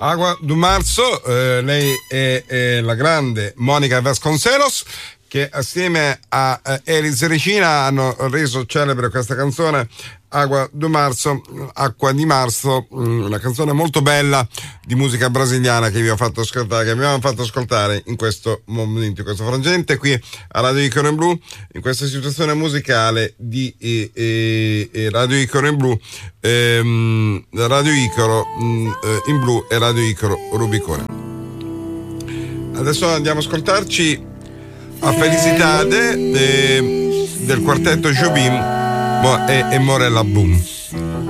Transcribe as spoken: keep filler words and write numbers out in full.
Agua di Marzo, eh, lei è, è la grande Monica Vasconcelos, che assieme a eh, Elis Regina hanno reso celebre questa canzone Agua di Marzo, Acqua di Marzo, una canzone molto bella di musica brasiliana che vi ho fatto ascoltare, che abbiamo fatto ascoltare in questo momento, in questo frangente qui a Radio Icaro in Blu, in questa situazione musicale di eh, eh, Radio Icaro in Blu, ehm, Radio Icaro mh, eh, in Blu e Radio Icaro Rubicone. Adesso andiamo a ascoltarci a Felicidade de, del quartetto Jobim e, e Morella Boom.